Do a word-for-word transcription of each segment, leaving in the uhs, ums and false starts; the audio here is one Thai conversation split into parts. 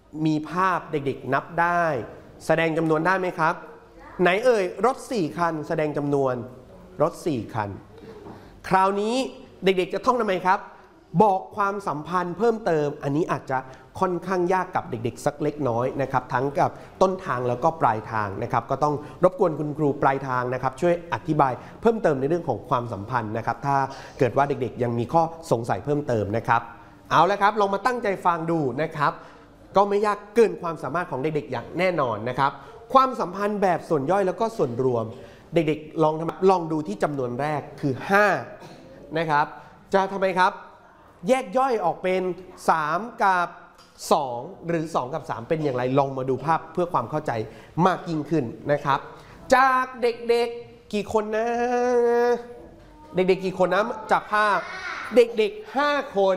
มีภาพเด็กๆนับได้แสดงจำนวนได้ไหมครับไหนเอ่ยรถสี่คันแสดงจำนวนรถสี่คันคราวนี้เด็กๆจะท่องทำไมครับบอกความสัมพันธ์เพิ่มเติมอันนี้อาจจะค่อนข้างยากกับเด็กๆสักเล็กน้อยนะครับทั้งกับต้นทางแล้วก็ปลายทางนะครับก็ต้องรบกวนคุณครูปลายทางนะครับช่วยอธิบายเพิ่มเติมในเรื่องของความสัมพันธ์นะครับถ้าเกิดว่าเด็กๆยังมีข้อสงสัยเพิ่มเติมนะครับเอาละครับลองมาตั้งใจฟังดูนะครับก็ไม่ยากเกินความสามารถของเด็กๆอย่างแน่นอนนะครับความสัมพันธ์แบบส่วนย่อยแล้วก็ส่วนรวมเด็กๆลองลองดูที่จำนวนแรกคือห้านะครับจะทำไมครับแยกย่อยออกเป็นสามกับสองหรือสองกับสามเป็นอย่างไรลองมาดูภาพเพื่อความเข้าใจมากยิ่งขึ้นนะครับจากเด็กๆกี่คนนะเด็กๆกี่คนนะจากภาพเด็กๆห้าคน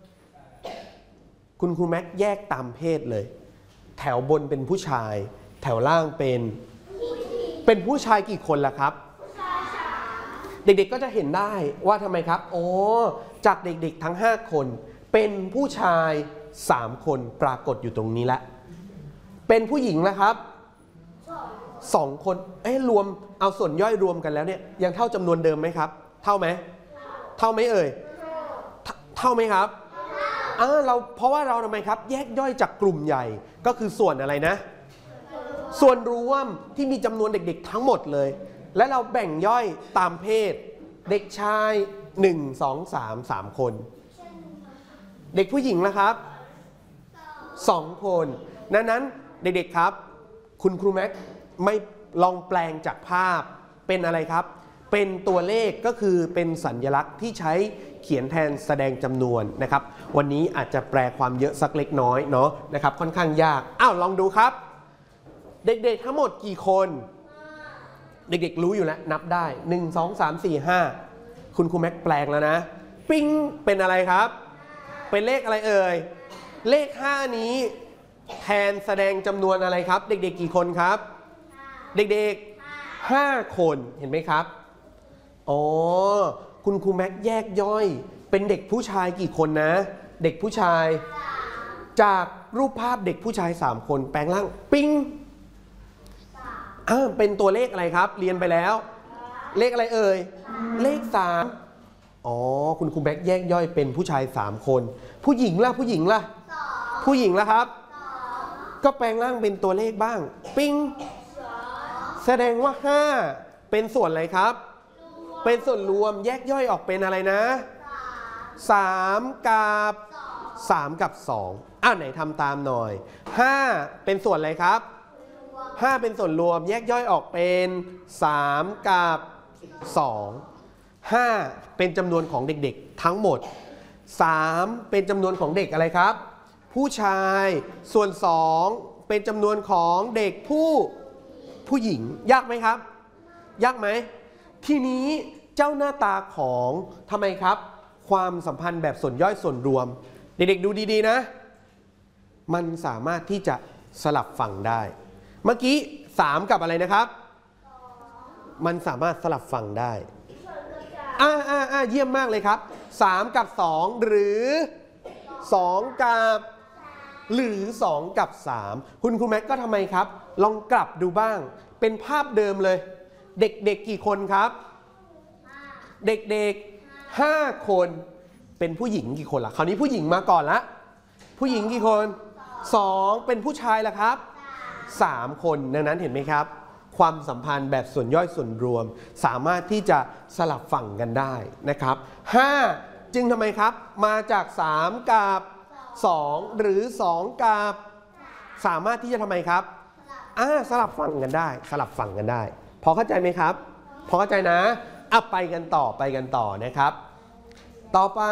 คุณครูแม็กแยกตามเพศเลยแถวบนเป็นผู้ชายแถวล่างเป็นเป็นผู้ชายกี่คนล่ะครับเด็กๆก็จะเห็นได้ว่าทำไมครับโอ้จากเด็กๆทั้งห้าคนเป็นผู้ชายสามคนปรากฏอยู่ตรงนี้ละเป็นผู้หญิงนะครับสองคนเอ๊ะรวมเอาส่วนย่อยรวมกันแล้วเนี่ยยังเท่าจำนวนเดิมไหมครับเท่าไหมเท่าไหมเอ่ยเท่าไหมครับอ่าเราเพราะว่าเราทำไมครับแยกย่อยจากกลุ่มใหญ่ก็คือส่วนอะไรนะส่วนรวมที่มีจำนวนเด็กๆทั้งหมดเลยและเราแบ่งย่อยตามเพศเด็กชายหนึ่ง สอง สาม สามคนเด็กผู้หญิงนะครับสองคนดังนั้นเด็กๆครับคุณครูแม็กไม่ลองแปลงจากภาพเป็นอะไรครับเป็นตัวเลขก็คือเป็นสัญลักษณ์ที่ใช้เขียนแทนแสดงจำนวนนะครับวันนี้อาจจะแปลความเยอะสักเล็กน้อยเนาะนะครับค่อนข้างยากอ้าวลองดูครับเด็กๆทั้งหมดกี่คนเด็กๆรู้อยู่แล้วนับได้หนึ่ง สอง สาม สี่ ห้าคุณครูแม็กแปลงแล้วนะปิ้งเป็นอะไรครับเป็นเลขอะไรเอ่ยเลขห้านี้แทนแสดงจำนวนอะไรครับเด็กๆกี่คนครับเด็กๆห้าคนเห็นไหมครับอ๋อคุณครูแม็กแยกย่อยเป็นเด็กผู้ชายกี่คนนะเด็กผู้ชายจากรูปภาพเด็กผู้ชายสามคนแปลงร่างปิ้งอ่าเป็นตัวเลขอะไรครับเรียนไปแล้วเลขอะไรเอ่ยเลขสามอ๋อคุณครูแม็กแยกย่อยเป็นผู้ชายสามคนผู้หญิงล่ะผู้หญิงล่ะผู้หญิงล่ะครับก็แปลงร่างเป็นตัวเลขบ้างปิ้งแสดงว่าห้าเป็นส่วนอะไรครับเป็นส่วนรวมแยกย่อยออกเป็นอะไรนะสามกับสามกับสองอ้าวไหนทำตามหน่อยห้าเป็นส่วนอะไรครับห้าเป็นส่วนรวมแยกย่อยออกเป็นสามกับสอง ห้าเป็นจำนวนของเด็กๆทั้งหมดสามเป็นจำนวนของเด็กอะไรครับผู้ชายส่วนสองเป็นจำนวนของเด็กผู้ผู้หญิงยากไหมครับยากไหมทีนี้เจ้าหน้าตาของทำไมครับความสัมพันธ์แบบส่วนย่อยส่วนรวมเด็กๆดูดีๆนะมันสามารถที่จะสลับฝั่งได้เมื่อกี้สามกับอะไรนะครับมันสามารถสลับฝั่งได้อ่าอ่าอ่าเยี่ยมมากเลยครับสามกับสองหรือสองกับหรือสองกับสามคุณครูแม็กก็ทำไมครับลองกลับดูบ้างเป็นภาพเดิมเลยเด็กๆกี่คนครับเด็กๆห้าคนเป็นผู้หญิงกี่คนล่ะคราวนี้ผู้หญิงมาก่อนละผู้หญิงกี่คนสองเป็นผู้ชายล่ะครับสามคนดังนั้นเห็นไหมครับความสัมพันธ์แบบส่วนย่อยส่วนรวมสามารถที่จะสลับฝั่งกันได้นะครับห้าจึงทำไมครับมาจากสามกับสองหรือสองกับสามารถที่จะทำไมครับอ่าสลับฝั่งกันได้สลับฝั่งกันได้พอเข้าใจไหมครับพอเข้าใจนะอ่ะไปกันต่อไปกันต่อนะครับต่อไป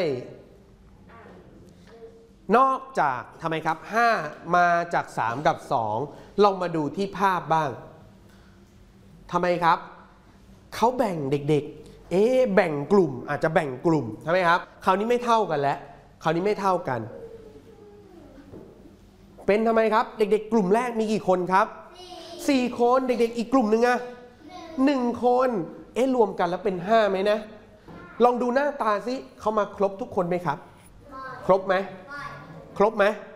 นอกจากทำไมครับห้ามาจากสามกับสองลองมาดูที่ภาพบ้างทำไมครับเขาแบ่งเด็กๆเอ๊ะแบ่งกลุ่มอาจจะแบ่งกลุ่มใช่ไหมครับคราวนี้ไม่เท่ากันแล้วคราวนี้ไม่เท่ากันเป็นทำไมครับเด็กๆกลุ่มแรกมีกี่คนครับสี่คนเด็กๆอีกกลุ่มหนึ่งอะหนึ่งคนเอ๊ะรวมกันแล้วเป็นห้าไหมนะลองดูหน้าตาสิเขามาครบทุกคนไหมครับครบไหมครบไหม